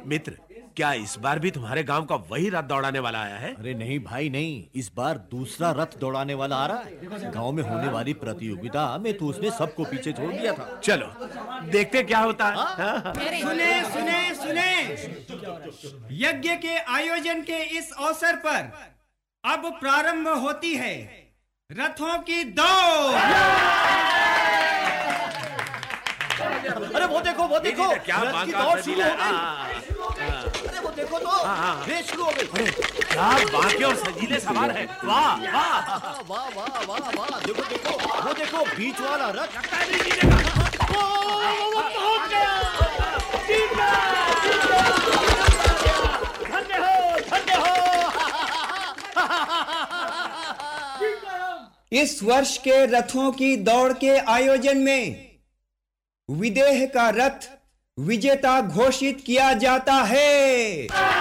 मित्र, क्या इस बार भी तुम्हारे गांव का वही रथ दौड़ाने वाला आया है? अरे नहीं भाई नहीं, इस बार दूसरा रथ दौड़ाने वाला आ रहा है। गांव में होने वाली प्रतियोगिता में तो उसने सबको पीछे छोड़ दिया था। चलो देखते क्या होता है। सुने सुने सुने, यज्ञ के आयोजन के इस अवसर पर अब प्रारंभ होती है रथों की दौड़। अरे वो देखो क्या रथ की दौड़ शुरू हो गई। अरे वो देखो तो रेस शुरू हो गई। क्या बाकी और सजीले सवार है। वाह वाह वाह वाह वाह वाह, देखो वो देखो बीच वाला रथ पहुंच गया। धन्य हो इस वर्ष के रथों की दौड़ के आयोजन में विदेह का रथ विजेता घोषित किया जाता है।